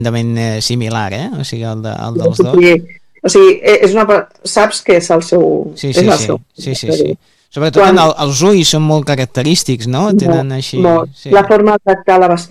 similar, o sigui, el dels dos. O sigui, saps que és el seu... Sí. Sobretot els ulls són molt característics, no? Tenen així... La forma de tractar la vestimenta